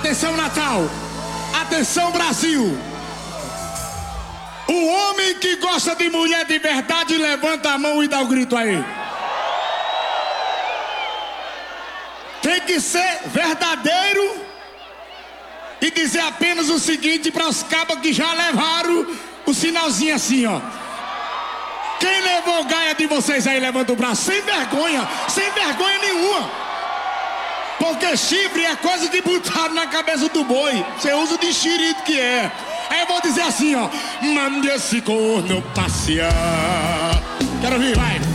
Atenção, Natal. Atenção, Brasil. O homem que gosta de mulher de verdade, levanta a mão e dá o grito aí. Tem que ser verdadeiro e dizer apenas o seguinte para os cabos que já levaram o sinalzinho assim, ó. Quem levou gaia de vocês aí, levanta o braço. Sem vergonha nenhuma. Porque chifre é coisa de botar na cabeça do boi. Você usa o de enxerido que é. Aí eu vou dizer assim, ó. Mande esse corno passear. Quero ouvir, vai.